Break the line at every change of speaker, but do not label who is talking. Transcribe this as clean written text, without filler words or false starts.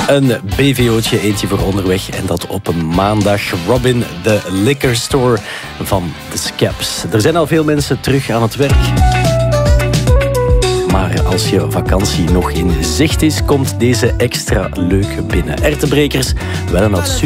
Een BVO'tje, eentje voor onderweg. En dat op een maandag. Robin, de Liquor Store van The Scaps. Er zijn al veel mensen terug aan het werk. Maar als je vakantie nog in zicht is, komt deze extra leuk binnen. Erwtenbrekers, wel een